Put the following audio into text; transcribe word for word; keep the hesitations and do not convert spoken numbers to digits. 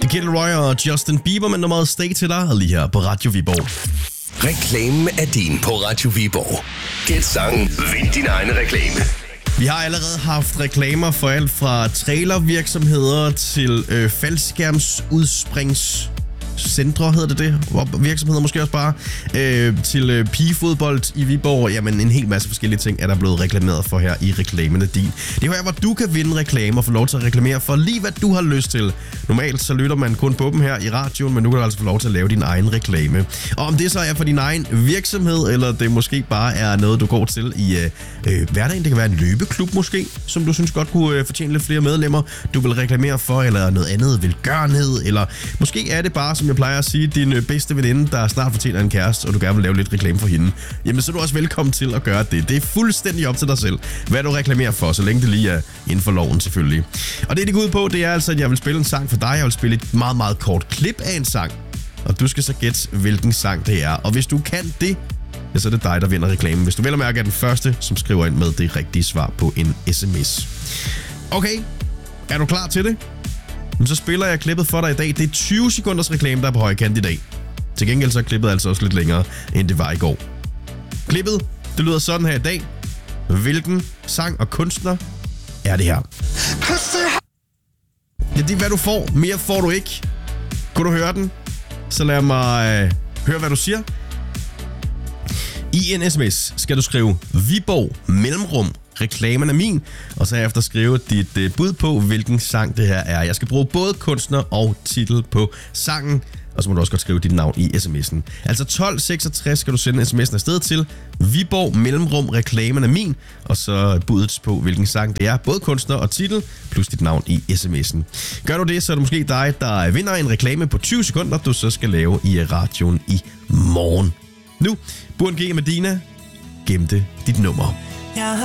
Kid Laroi og Justin Bieber med nummeret Stay til dig lige her på Radio Viborg. Reklamen er din på Radio Viborg. Gæt sangen, vind din egen reklame. Vi har allerede haft reklamer for alt fra trailervirksomheder til øh, faldskærmsudsprings... centre hedder det det, virksomheder måske også bare, øh, til øh, pigefodbold i Viborg. Jamen en hel masse forskellige ting er der blevet reklameret for her i Reklamen er din. Det er her, hvor du kan vinde reklamer og få lov til at reklamere for lige hvad du har lyst til. Normalt så lytter man kun på dem her i radioen, men nu kan du altså få lov til at lave din egen reklame. Og om det så er for din egen virksomhed, eller det måske bare er noget, du går til i øh, øh, hverdagen. Det kan være en løbeklub måske, som du synes godt kunne øh, fortjene lidt flere medlemmer, du vil reklamere for, eller noget andet velgørenhed, eller måske er det bare, som jeg plejer at sige, din bedste veninde, der snart fortjener en kæreste, og du gerne vil lave lidt reklame for hende, jamen så er du også velkommen til at gøre det. Det er fuldstændig op til dig selv, hvad du reklamerer for, så længe det lige er inden for loven selvfølgelig. Og det, det går ud på, det er altså, at jeg vil spille en sang for dig. Jeg vil spille et meget, meget kort klip af en sang, og du skal så gætte, hvilken sang det er. Og hvis du kan det, ja, så er det dig, der vinder reklamen. Hvis du vel at mærke er den første, som skriver ind med det rigtige svar på en sms. Okay, er du klar til det? Men så spiller jeg klippet for dig i dag. Det er tyve sekunders reklame, der er på højkant i dag. Til gengæld så er klippet altså også lidt længere, end det var i går. Klippet, det lyder sådan her i dag. Hvilken sang og kunstner er det her? Ja, det er hvad du får. Mere får du ikke. Kunne du høre den? Så lad mig øh, høre, hvad du siger. I en sms skal du skrive Viborg mellemrum. Reklamen er min, og så efter skrive dit uh, bud på, hvilken sang det her er. Jeg skal bruge både kunstner og titel på sangen, og så må du også godt skrive dit navn i sms'en. Altså tolv seksogtres skal du sende sms'en afsted til Viborg mellemrum, reklamen er min, og så budet på, hvilken sang det er. Både kunstner og titel, plus dit navn i sms'en. Gør du det, så er det måske dig, der vinder en reklame på tyve sekunder, du så skal lave i radioen i morgen. Nu, Burhan G. Medina, gemte dit nummer. Jeg